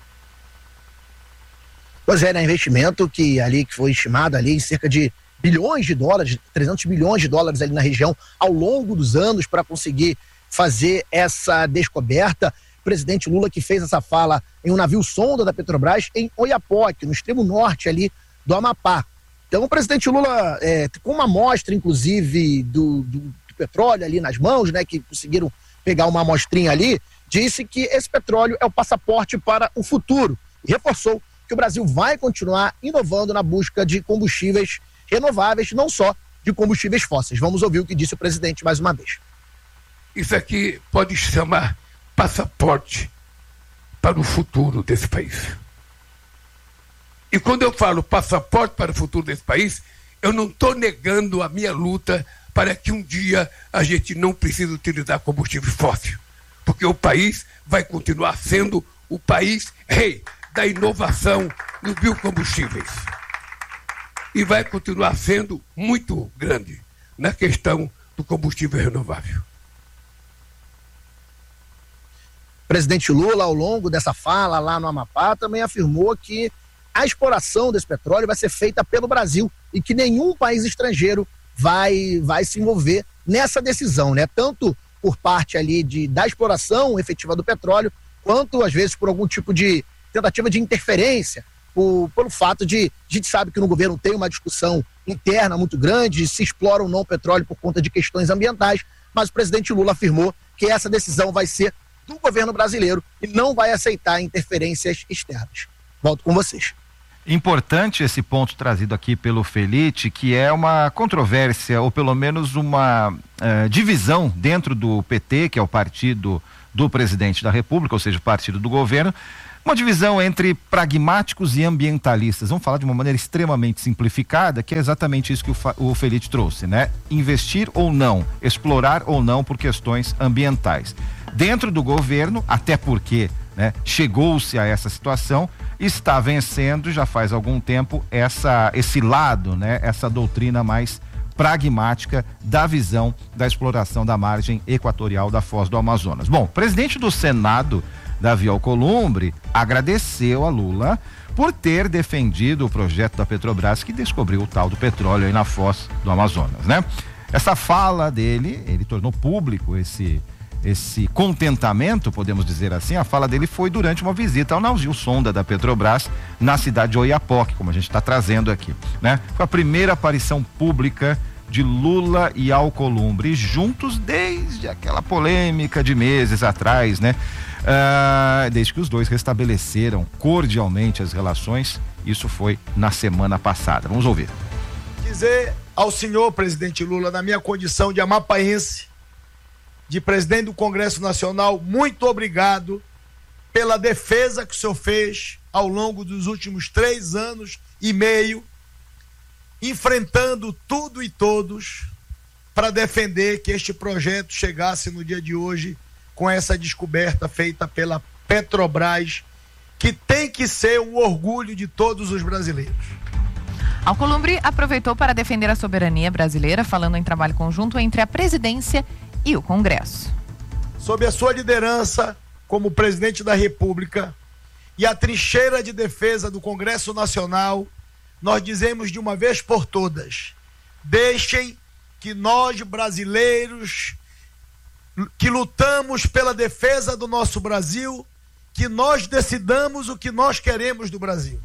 Pois é, né? Investimento que foi estimado ali em cerca de bilhões de dólares, 300 bilhões de dólares ali na região ao longo dos anos para conseguir fazer essa descoberta. O presidente Lula que fez essa fala em um navio sonda da Petrobras em Oiapoque, no extremo norte ali do Amapá. Então o presidente Lula, com uma amostra inclusive do petróleo ali nas mãos, né, que conseguiram pegar uma amostrinha ali, disse que esse petróleo é o passaporte para o futuro e reforçou que o Brasil vai continuar inovando na busca de combustíveis renováveis, não só de combustíveis fósseis. Vamos ouvir o que disse o presidente mais uma vez. Isso aqui pode se chamar passaporte para o futuro desse país. E quando eu falo passaporte para o futuro desse país, eu não estou negando a minha luta para que um dia a gente não precise utilizar combustível fóssil. Porque o país vai continuar sendo o país rei da inovação nos biocombustíveis. E vai continuar sendo muito grande na questão do combustível renovável. O presidente Lula, ao longo dessa fala lá no Amapá, também afirmou que a exploração desse petróleo vai ser feita pelo Brasil e que nenhum país estrangeiro vai se envolver nessa decisão, né? Tanto por parte ali da exploração efetiva do petróleo, quanto às vezes por algum tipo de tentativa de interferência, pelo fato de a gente sabe que no governo tem uma discussão interna muito grande, se explora ou não o petróleo por conta de questões ambientais, mas o presidente Lula afirmou que essa decisão vai ser do governo brasileiro e não vai aceitar interferências externas. Volto com vocês. Importante esse ponto trazido aqui pelo Felite, que é uma controvérsia, ou pelo menos uma divisão dentro do PT, que é o partido do presidente da República, ou seja, o partido do governo, uma divisão entre pragmáticos e ambientalistas. Vamos falar de uma maneira extremamente simplificada, que é exatamente isso que o Felite trouxe, né? Investir ou não, explorar ou não por questões ambientais. Dentro do governo, até porque, né, chegou-se a essa situação, está vencendo já faz algum tempo esse lado, né, essa doutrina mais pragmática da visão da exploração da margem equatorial da Foz do Amazonas. Bom, o presidente do Senado, Davi Alcolumbre, agradeceu a Lula por ter defendido o projeto da Petrobras que descobriu o tal do petróleo aí na Foz do Amazonas, né? Essa fala dele, ele tornou público esse contentamento, podemos dizer assim. A fala dele foi durante uma visita ao navio sonda da Petrobras na cidade de Oiapoque, como a gente está trazendo aqui, né? Foi a primeira aparição pública de Lula e Alcolumbre juntos desde aquela polêmica de meses atrás, né? Desde que os dois restabeleceram cordialmente as relações. Isso foi na semana passada. Vamos ouvir. Dizer ao senhor presidente Lula, na minha condição de amapaense, de presidente do Congresso Nacional, muito obrigado pela defesa que o senhor fez ao longo dos últimos 3 anos e meio, enfrentando tudo e todos para defender que este projeto chegasse no dia de hoje com essa descoberta feita pela Petrobras, que tem que ser um orgulho de todos os brasileiros. Alcolumbre aproveitou para defender a soberania brasileira, falando em trabalho conjunto entre a presidência e o Congresso. Sob a sua liderança como presidente da República e a trincheira de defesa do Congresso Nacional, nós dizemos de uma vez por todas: deixem que nós brasileiros que lutamos pela defesa do nosso Brasil, que nós decidamos o que nós queremos do Brasil.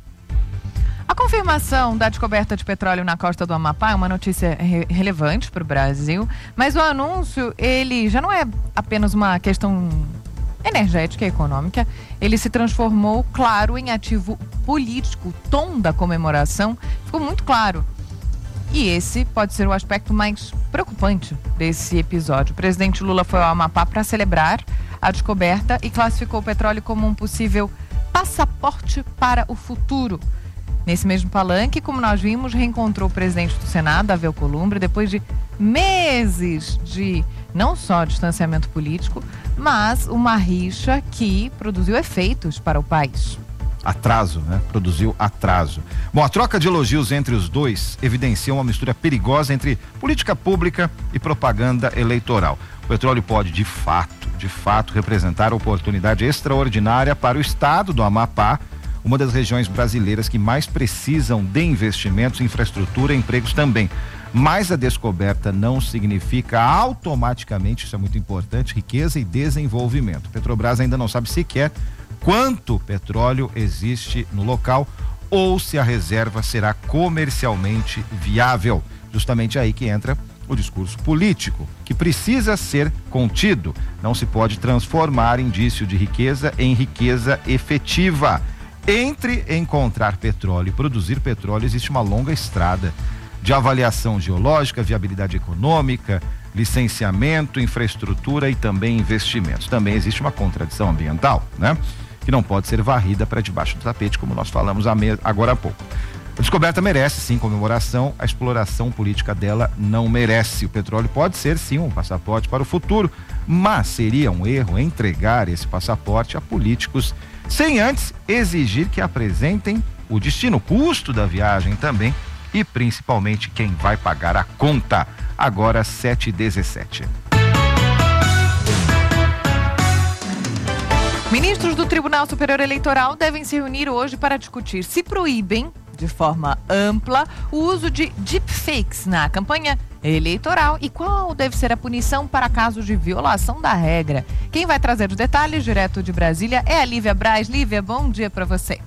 A confirmação da descoberta de petróleo na costa do Amapá é uma notícia relevante para o Brasil, mas o anúncio, ele já não é apenas uma questão energética e econômica, ele se transformou, claro, em ativo político. O tom da comemoração ficou muito claro. E esse pode ser o aspecto mais preocupante desse episódio. O presidente Lula foi ao Amapá para celebrar a descoberta e classificou o petróleo como um possível passaporte para o futuro. Nesse mesmo palanque, como nós vimos, reencontrou o presidente do Senado, Davi Alcolumbre, depois de meses de não só distanciamento político, mas uma rixa que produziu efeitos para o país. Atraso, né? Produziu atraso. Bom, a troca de elogios entre os dois evidencia uma mistura perigosa entre política pública e propaganda eleitoral. O petróleo pode, de fato, representar oportunidade extraordinária para o estado do Amapá, uma das regiões brasileiras que mais precisam de investimentos, infraestrutura e empregos também. Mas a descoberta não significa automaticamente, isso é muito importante, riqueza e desenvolvimento. Petrobras ainda não sabe sequer quanto petróleo existe no local ou se a reserva será comercialmente viável. Justamente aí que entra o discurso político, que precisa ser contido. Não se pode transformar indício de riqueza em riqueza efetiva. Entre encontrar petróleo e produzir petróleo existe uma longa estrada de avaliação geológica, viabilidade econômica, licenciamento, infraestrutura e também investimentos. Também existe uma contradição ambiental, né? Que não pode ser varrida para debaixo do tapete, como nós falamos agora há pouco. A descoberta merece sim comemoração, a exploração política dela não merece. O petróleo pode ser sim um passaporte para o futuro, mas seria um erro entregar esse passaporte a políticos sem antes exigir que apresentem o destino, o custo da viagem também e principalmente quem vai pagar a conta. Agora 7h17. Ministros do Tribunal Superior Eleitoral devem se reunir hoje para discutir se proíbem de forma ampla o uso de deepfakes na campanha eleitoral e qual deve ser a punição para casos de violação da regra. Quem vai trazer os detalhes direto de Brasília é a Lívia Braz. Lívia, bom dia para você.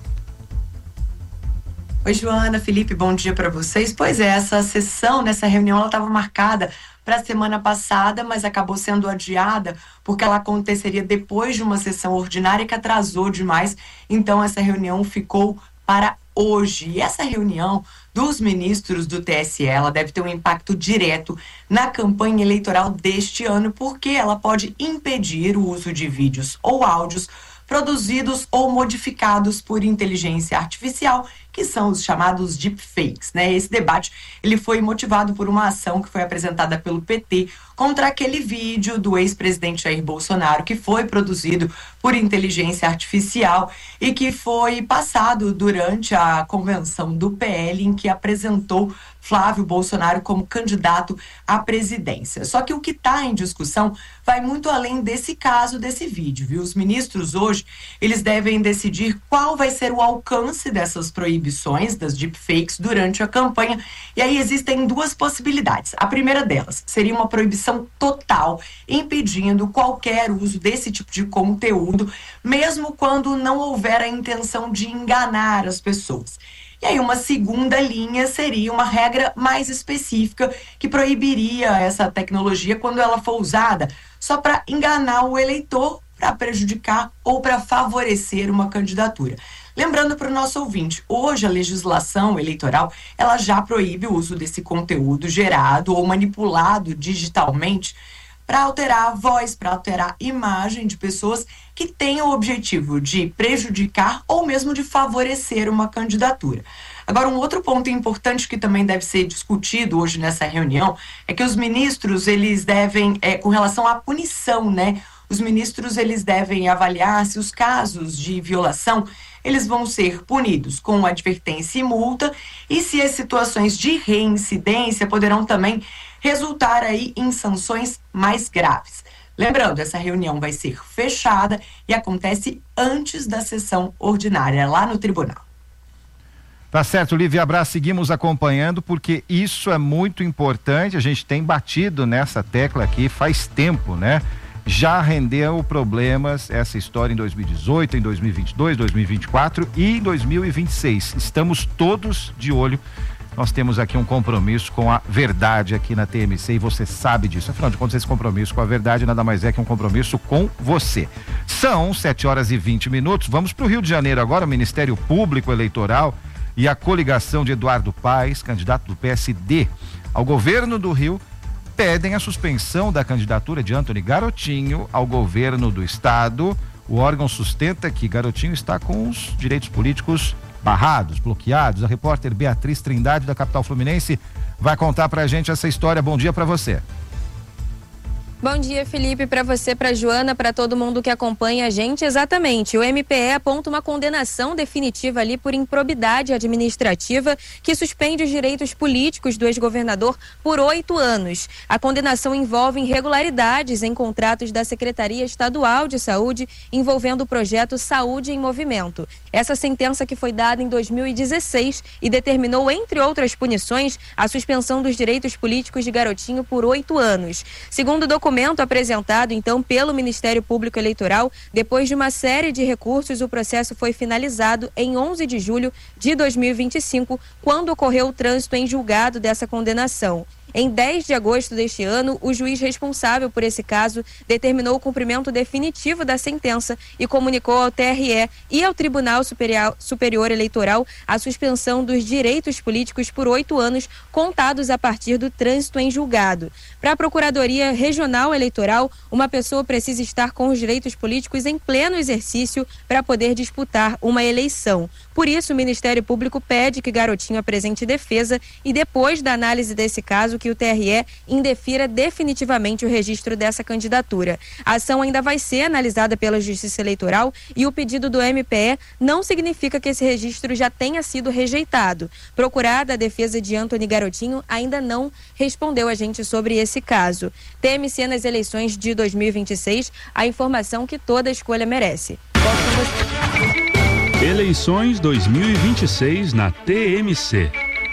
Oi, Joana, Felipe, bom dia para vocês. Pois é, essa sessão, nessa reunião, ela estava marcada para a semana passada, mas acabou sendo adiada porque ela aconteceria depois de uma sessão ordinária que atrasou demais. Então, essa reunião ficou para hoje. E essa reunião dos ministros do TSE, ela deve ter um impacto direto na campanha eleitoral deste ano, porque ela pode impedir o uso de vídeos ou áudios produzidos ou modificados por inteligência artificial, que são os chamados deepfakes, né? Esse debate, ele foi motivado por uma ação que foi apresentada pelo PT contra aquele vídeo do ex-presidente Jair Bolsonaro, que foi produzido por inteligência artificial e que foi passado durante a convenção do PL, em que apresentou Flávio Bolsonaro como candidato à presidência. Só que o que está em discussão vai muito além desse caso, desse vídeo, viu? Os ministros hoje, eles devem decidir qual vai ser o alcance dessas proibições, das deepfakes, durante a campanha. E aí existem duas possibilidades. A primeira delas seria uma proibição total, impedindo qualquer uso desse tipo de conteúdo, mesmo quando não houver a intenção de enganar as pessoas. E aí uma segunda linha seria uma regra mais específica que proibiria essa tecnologia quando ela for usada só para enganar o eleitor, para prejudicar ou para favorecer uma candidatura. Lembrando para o nosso ouvinte, hoje a legislação eleitoral, ela já proíbe o uso desse conteúdo gerado ou manipulado digitalmente para alterar a voz, para alterar a imagem de pessoas que têm o objetivo de prejudicar ou mesmo de favorecer uma candidatura. Agora, um outro ponto importante que também deve ser discutido hoje nessa reunião é que os ministros, eles devem, com relação à punição, né? Os ministros, eles devem avaliar se os casos de violação, eles vão ser punidos com advertência e multa e se as situações de reincidência poderão também resultar aí em sanções mais graves. Lembrando, essa reunião vai ser fechada e acontece antes da sessão ordinária lá no tribunal. Tá certo, Lívia Abraço, seguimos acompanhando porque isso é muito importante, a gente tem batido nessa tecla aqui faz tempo, né? Já rendeu problemas essa história em 2018, em 2022, 2024 e em 2026. Estamos todos de olho. Nós temos aqui um compromisso com a verdade aqui na TMC e você sabe disso. Afinal de contas, esse compromisso com a verdade nada mais é que um compromisso com você. São 7h20. Vamos para o Rio de Janeiro agora. O Ministério Público Eleitoral e a coligação de Eduardo Paes, candidato do PSD ao governo do Rio, pedem a suspensão da candidatura de Antony Garotinho ao governo do estado. O órgão sustenta que Garotinho está com os direitos políticos barrados, bloqueados. A repórter Beatriz Trindade, da capital fluminense, vai contar pra gente essa história. Bom dia pra você. Bom dia, Felipe, para você, para Joana, para todo mundo que acompanha a gente. Exatamente, o MPE aponta uma condenação definitiva ali por improbidade administrativa que suspende os direitos políticos do ex-governador por 8 anos. A condenação envolve irregularidades em contratos da Secretaria Estadual de Saúde envolvendo o projeto Saúde em Movimento. Essa sentença que foi dada em 2016 e determinou, entre outras punições, a suspensão dos direitos políticos de Garotinho por 8 anos. Segundo o documento apresentado, então, pelo Ministério Público Eleitoral, depois de uma série de recursos, o processo foi finalizado em 11 de julho de 2025, quando ocorreu o trânsito em julgado dessa condenação. Em 10 de agosto deste ano, o juiz responsável por esse caso determinou o cumprimento definitivo da sentença e comunicou ao TRE e ao Tribunal Superior Eleitoral a suspensão dos direitos políticos por 8 anos, contados a partir do trânsito em julgado. Para a Procuradoria Regional Eleitoral, uma pessoa precisa estar com os direitos políticos em pleno exercício para poder disputar uma eleição. Por isso, o Ministério Público pede que Garotinho apresente defesa e, depois da análise desse caso, que o TRE indefira definitivamente o registro dessa candidatura. A ação ainda vai ser analisada pela Justiça Eleitoral e o pedido do MPE não significa que esse registro já tenha sido rejeitado. Procurada, a defesa de Antony Garotinho ainda não respondeu a gente sobre esse caso. TMC nas eleições de 2026, a informação que toda escolha merece. Eleições 2026 na TMC.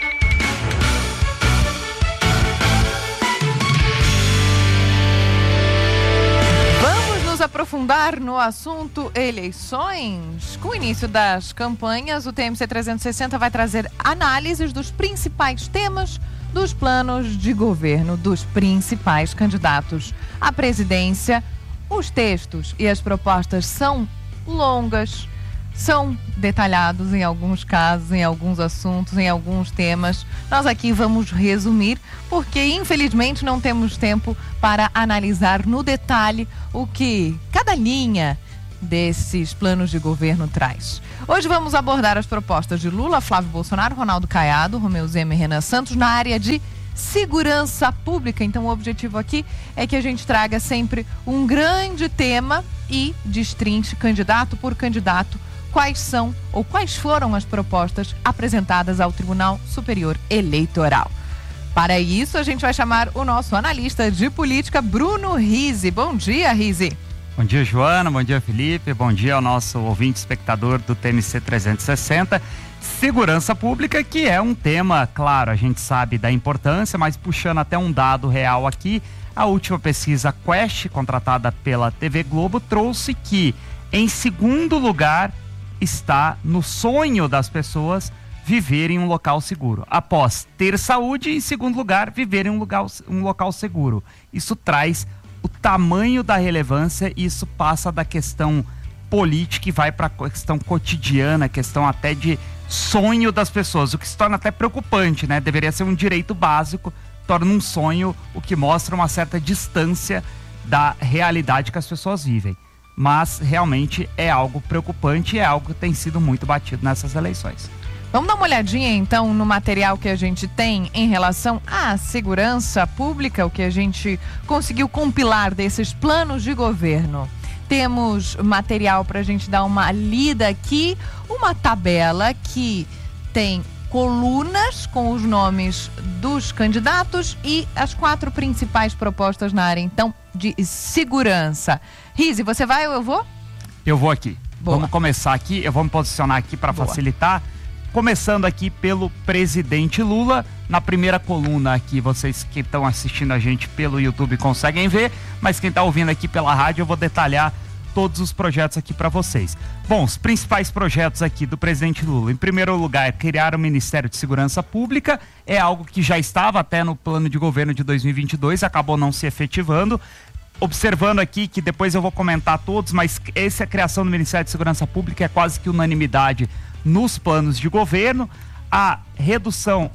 Aprofundar no assunto eleições. Com o início das campanhas, o TMC 360 vai trazer análises dos principais temas dos planos de governo dos principais candidatos à presidência. Os textos e as propostas são longas, são detalhados em alguns casos, em alguns assuntos, em alguns temas. Nós aqui vamos resumir, porque infelizmente não temos tempo para analisar no detalhe o que cada linha desses planos de governo traz. Hoje vamos abordar as propostas de Lula, Flávio Bolsonaro, Ronaldo Caiado, Romeu Zema e Renan Santos na área de segurança pública. Então o objetivo aqui é que a gente traga sempre um grande tema e destrinche candidato por candidato quais são ou quais foram as propostas apresentadas ao Tribunal Superior Eleitoral. Para isso, a gente vai chamar o nosso analista de política, Bruno Rizzi. Bom dia, Rizzi. Bom dia, Joana. Bom dia, Felipe. Bom dia ao nosso ouvinte espectador do TMC 360. Segurança pública, que é um tema, claro, a gente sabe da importância, mas puxando até um dado real aqui, a última pesquisa Quest, contratada pela TV Globo, trouxe que, em segundo lugar, está no sonho das pessoas viver em um local seguro. Após ter saúde, em segundo lugar, viver em um local seguro. Isso traz o tamanho da relevância e isso passa da questão política e vai para a questão cotidiana, questão até de sonho das pessoas, o que se torna até preocupante, né? Deveria ser um direito básico, torna um sonho, o que mostra uma certa distância da realidade que as pessoas vivem. Mas realmente é algo preocupante e é algo que tem sido muito batido nessas eleições. Vamos dar uma olhadinha então no material que a gente tem em relação à segurança pública, o que a gente conseguiu compilar desses planos de governo. Temos material para a gente dar uma lida aqui, uma tabela que tem colunas com os nomes dos candidatos e as 4 principais propostas na área, então, de segurança. Rizzi, você vai ou eu vou? Eu vou aqui. Boa. Vamos começar aqui, eu vou me posicionar aqui para facilitar. Começando aqui pelo presidente Lula. Na primeira coluna aqui, vocês que estão assistindo a gente pelo YouTube conseguem ver, mas quem está ouvindo aqui pela rádio, eu vou detalhar todos os projetos aqui para vocês. Bom, os principais projetos aqui do presidente Lula. Em primeiro lugar, criar o Ministério de Segurança Pública. É algo que já estava até no plano de governo de 2022, acabou não se efetivando. Observando aqui, que depois eu vou comentar todos, mas essa criação do Ministério de Segurança Pública é quase que unanimidade nos planos de governo. A redução,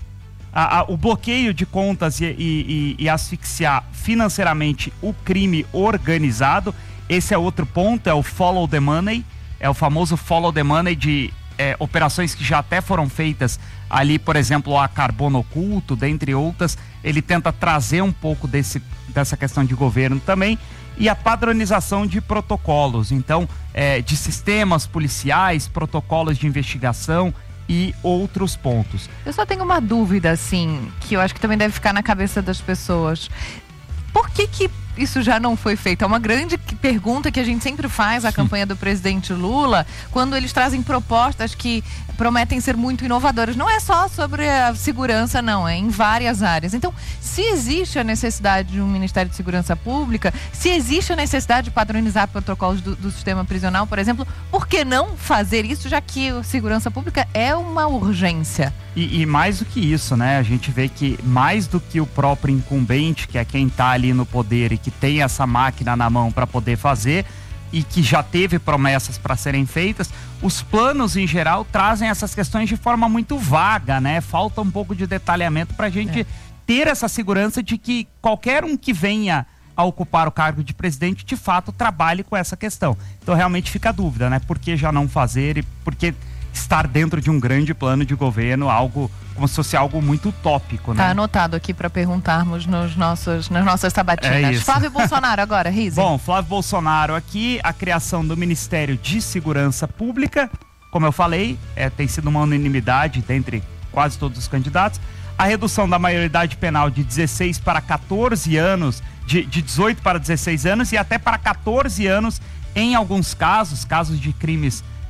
o bloqueio de contas e asfixiar financeiramente o crime organizado. Esse é outro ponto, é o follow the money, é o famoso follow the money de operações que já até foram feitas ali, por exemplo, a carbono oculto, dentre outras. Ele tenta trazer um pouco dessa questão de governo também. E a padronização de protocolos, então, de sistemas policiais, protocolos de investigação e outros pontos. Eu só tenho uma dúvida, assim, que eu acho que também deve ficar na cabeça das pessoas. Por que isso já não foi feito? É uma grande pergunta que a gente sempre faz à campanha do presidente Lula, quando eles trazem propostas que prometem ser muito inovadoras. Não é só sobre a segurança, não, é em várias áreas. Então, se existe a necessidade de um Ministério de Segurança Pública, se existe a necessidade de padronizar protocolos do sistema prisional, por exemplo, por que não fazer isso, já que a segurança pública é uma urgência? E mais do que isso, né? A gente vê que mais do que o próprio incumbente, que é quem está ali no poder e que tem essa máquina na mão para poder fazer e que já teve promessas para serem feitas, os planos em geral trazem essas questões de forma muito vaga, né? Falta um pouco de detalhamento para a gente ter essa segurança de que qualquer um que venha a ocupar o cargo de presidente de fato trabalhe com essa questão. Então realmente fica a dúvida, né? Por que já não fazer e por que estar dentro de um grande plano de governo, algo como se fosse algo muito utópico, né? Tá anotado aqui para perguntarmos nas nossas sabatinas. Flávio Bolsonaro agora, Rizzi. Bom, Flávio Bolsonaro aqui, a criação do Ministério de Segurança Pública, como eu falei, tem sido uma unanimidade dentre quase todos os candidatos. A redução da maioridade penal de 16 para 14 anos, de 18 para 16 anos e até para 14 anos em alguns casos de crimes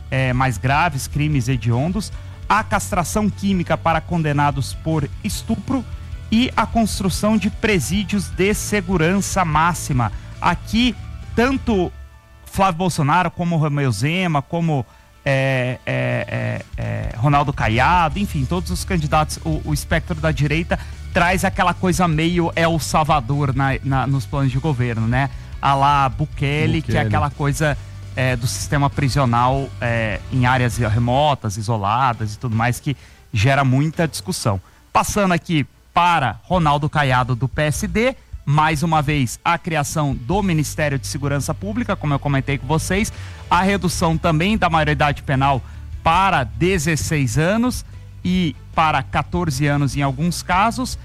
mais graves, crimes hediondos, a castração química para condenados por estupro e a construção de presídios de segurança máxima. Aqui, tanto Flávio Bolsonaro, como Romeu Zema, como Ronaldo Caiado, enfim, todos os candidatos, o espectro da direita traz aquela coisa meio El Salvador nos planos de governo, né? A lá Bukele, que é aquela coisa do sistema prisional em áreas remotas, isoladas e tudo mais, que gera muita discussão. Passando aqui para Ronaldo Caiado, do PSD, mais uma vez a criação do Ministério de Segurança Pública, como eu comentei com vocês, a redução também da maioridade penal para 16 anos e para 14 anos em alguns casos,